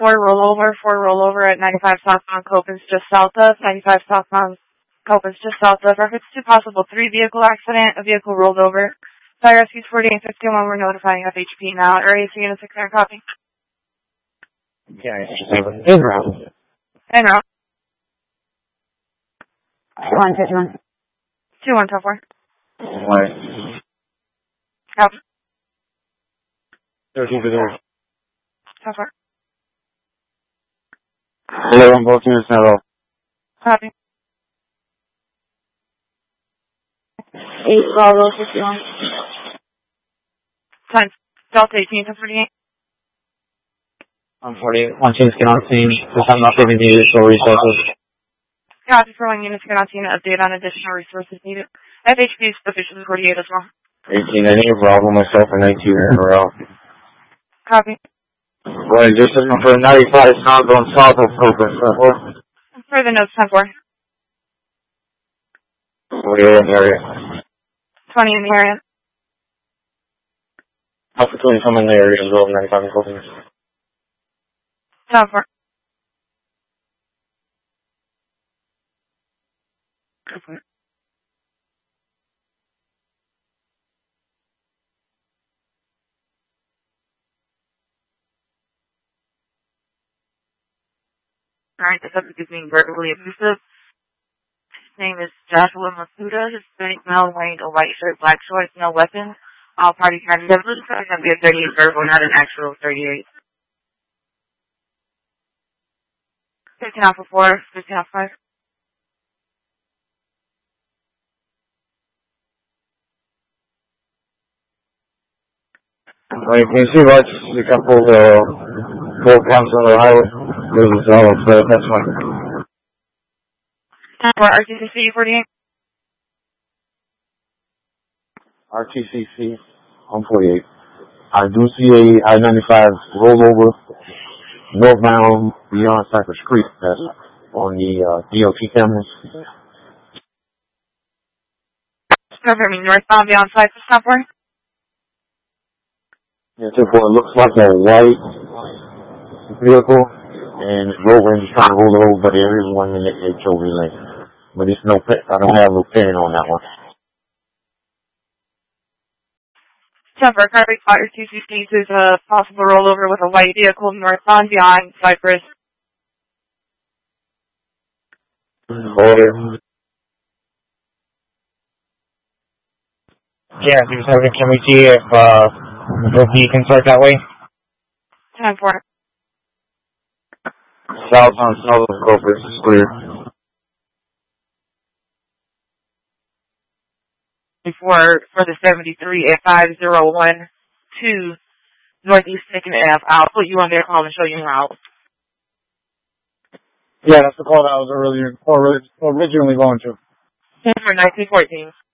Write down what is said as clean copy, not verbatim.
4 rollover at 95 southbound Copens just south of, 95 southbound Copens just south of. Reference to possible 3-vehicle accident, a vehicle rolled over. Fire rescues 40 and 51, we're notifying FHP now. Area C unit 6 copy. Okay, en route. En route. 2151. 2124. Right. Copy. 13 for there. How far? Hello, on both units now. Copy. 8 Bravo 51. Time. Delta 18 to 48. On 48. One team's get on scene. This time not giving the additional resources. Copy for 1 unit to get on scene. Update on additional resources needed. FHP is officially 48 as well. 18, I need a Bravo myself and 19 in a row. Copy. Right, just looking for 95 southbound south of Copens. Further notes, 10-4. 48 in the area. 20 in the area. Alpha 20 come in the area as well, 95 in Copens. 10-4. Alright, the subject is being verbally abusive. His name is Joshua Masuda. Hispanic male wearing a white shirt, black shorts, no weapon. All parties having evidence. It's going to be a 38 verbal, not an actual 38. 15 off of 4, 15 off 5. Right, can you see what you can pull counts on the highway? This is all, so that's fine. For RTCC 48. RTCC on 48. I do see a I-95 rollover northbound beyond Cypress Creek. That's on the DOT cameras. Cover me northbound beyond Cypress, somewhere. Yeah, therefore it looks like a white vehicle, and Rover is trying to roll it over, but there is one in the HO relay. But it's no, I don't have no pin on that one. Temper, Carby Fire 216 is a possible rollover with a white vehicle northbound beyond Cypress. Order. Yeah, can we see if both you can start that way? 10-4. South on south of Copens is clear. For the 73 at 5012 Northeast 2nd Ave. I'll put you on their call and show you how. Yeah, that's the call that I was originally going to. For 1914.